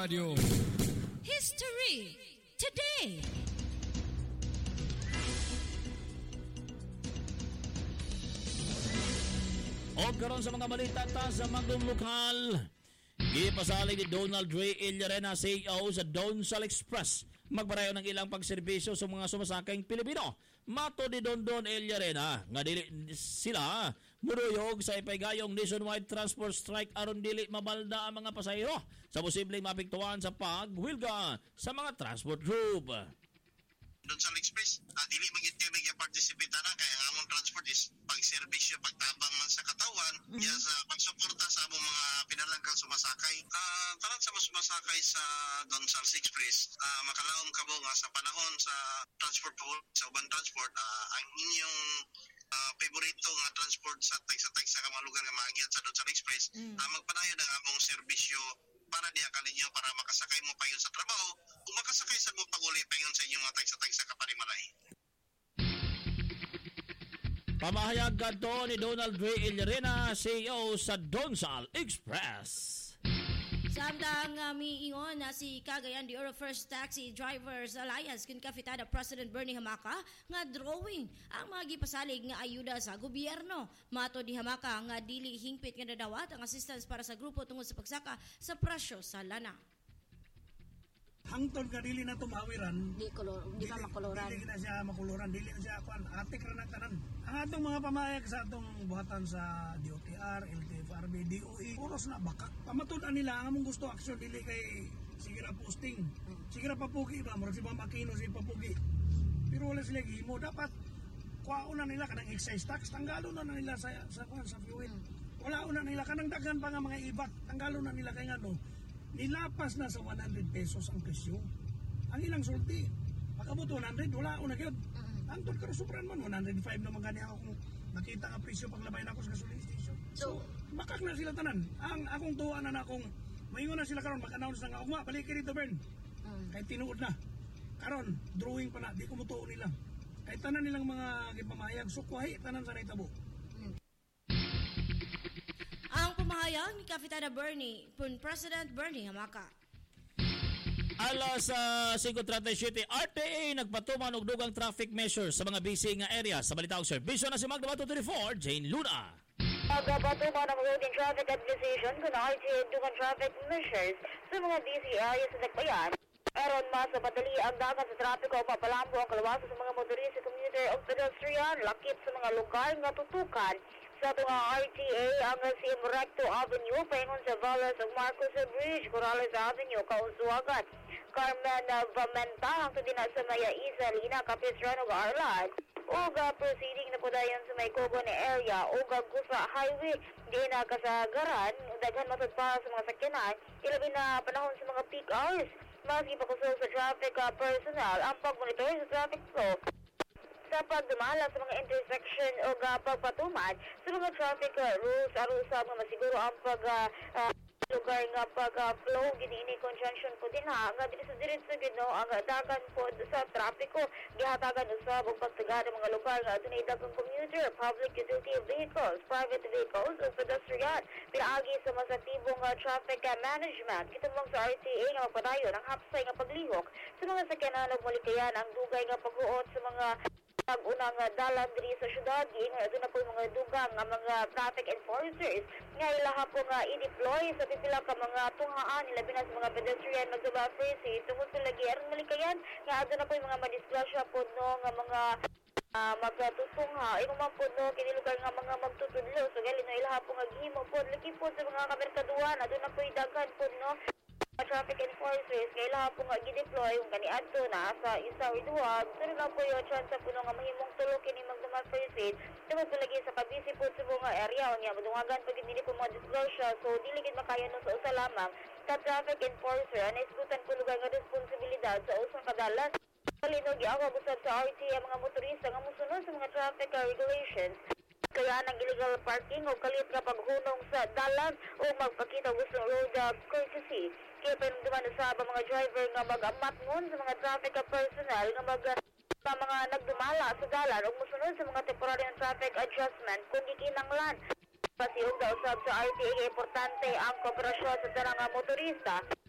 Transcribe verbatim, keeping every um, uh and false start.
Radio History Today. O karon sa mga balita ta sa magdong lokal, gipasalig ni Donald Ray Illarena, C E O sa Donsal Express, magparayo ng ilang pagserbisyo sa mga sumasakayng Pilipino. Mato ni Don Don Illarena nga dili sila muruyog sa ipaygayong nationwide transport strike aron dili mabalda ang mga pasahero sa posibleng mapiktuhan sa pagwilga sa mga transport group. Donsal Express, uh, dili magit kay magya participate na kay ang among transport is pagserbisyo, pagtabang man sa katawan, mm-hmm. ya sa pagsuporta sa among mga pinalangkang sumasakay. Uh, tanan sa sumasakay sa Donsal Express, uh, makalaom kabo nga sa panahon sa transport sa uban transport, uh, ang inyong uh, favorito nga transport sa tagsa-tagsa ka mga lugar nga maagyat sa Donsal Express, mm. uh, magpanayon ang among serbisyo para diya kaninyo para makasakay mo payon sa trabaho. Kung makasakay sa mo pag-uli payon sa inyong mga tagsa-tagsa ka panimalay. Pamahayag kadto ni Donald Ray Illarena, C E O sa Donsal Express. Samtang uh, miingon na si Cagayan de Oro First Taxi Drivers Alliance kin kapitada President Bernie Hamaka nga drawing ang mga gipasalig nga ayuda sa gobyerno. Mato di Hamaka nga dili hingpit nga dadawat ang assistance para sa grupo tungod sa pagsaka sa presyo sa lana. Hangtod ka dili na tumawiran, Di, kolor, di pa makoloran. Dili na siya makoloran, dili na siya akuan, atik ra na tanan. Ang atong mga pamayag sa atong buhatan sa D O T R, L T F R B, D O E, oras na bakak. Pamatud-an nila, ang among gusto action dili kay sige ra posting. Sige ra papugi ba, murag si Ma'am Aquino si papugi. Pero wala sila gihimo, dapat kuhaon na nila kanang excise tax, tanggalon na nila sa sa, sa fuel. Wala una nila kanang daghan pa nga mga ibat, tanggalon na nila kay ngano. Nilapas na sa one hundred pesos ang presyo. Ang ilang sulti, pagkabot one hundred, wala una gyud. Ang tod karo supran man one hundred five naman gani ako kung nakita nga presyo paglabay na ako sa gasoline station. So, makak na sila tanan. Ang akong tuwa na na akong maingon na sila karon mag-announce na nga ugma balik dito Bern. Kay tinuod na. Karon drawing pa na, di ko mutuo nila. Kay tanan nilang mga gipamayag sukwahi tanan sa naitabo. Ang pamahayag ni Kapitada Bernie, Pun President Bernie Hamaka. Alas sa uh, five thirty-seven, R T A nagpatuman og dugang traffic measures sa mga busy nga area sa balitaong serbisyo na si Magda Bato thirty-four, Jane Luna. Pagpatuman ng road and traffic administration kung R T A dugang traffic measures sa mga busy areas sa Nagbayan. Aron mas mapadali ang dagat sa trapiko o papalambo ang kalawasan sa mga motorista, commuter o pedestrian, lakip sa mga lugar nga tutukan sa mga R T A ang si Recto Avenue, paingon sa Valas ug Marcos Bridge, Corrales Avenue, Kaunsuagan, Carmen Vamenta, hangtod din sa Maya Isa, Lina, Capistrano, Arlan. Ug uh, proceeding na po dayon sa may Cogon area ug Gusa Highway, di na kasagaran, daghan matod para sa mga sakyanan, ilabi na panahon sa mga peak hours. Maski pakusog sa traffic uh, personnel ang pag-monitor sa traffic flow sa pagdumala sa mga intersection o uh, pagpatuman sa mga traffic uh, rules aron sa mga masiguro ang pag uh, uh, lugar nga pag-flow uh, giniini conjunction po din ha nga dili sa diretso gid no ang dagan po sa trapiko gihatagan usab og pagtagad ang mga lugar nga adunay daghang commuter, public utility vehicles, private vehicles ug pedestrian pinaagi sa mas aktibong uh, traffic uh, management kitulong sa R T A nga magpadayon ang hapsay nga paglihok sa mga sakyanan ug malikayan ang dugay nga paghuot sa mga pag-unang uh, dalan diri sa syudad giingay aduna po mga dugang nga mga traffic enforcers nga ilaha po nga i-deploy sa pipila ka mga tunghaan labi na sa mga pedestrian magsuba free tungod sa lagi aron malikayan nga aduna po mga madisgrasya po no nga mga uh, magtutungha imo man po no kini lugar nga mga magtutudlo so gali no ilaha po nga gihimo po lagi po sa mga kamerkaduhan aduna po daghan po no traffic enforcers kailangan po nga gideploy yung kaniadto na sa isa o duha pero na po yung chance po nga mahimong tulo kini magdumal first aid tungod po lagi sa pabisi po sa mga area niya madungagan pag hindi po mga disclosure so dili gid makayo no sa usa lamang sa traffic enforcer na isgutan po lugar nga responsibilidad sa usang kadalas kalinog giawa busab sa R T A mga motorista nga mosunod sa mga traffic regulations kaya ng illegal parking o kalit nga paghunong sa dalan o magpakita gusto road uh, courtesy. Kaya pinagduman sa mga driver nga mag-amatngon sa mga traffic personnel nga mag sa mga nagdumala sa dalan o musunod sa mga temporary traffic adjustment kung gikinanglan. Pasiog daw sab sa R T A importante ang kooperasyon sa tanang motorista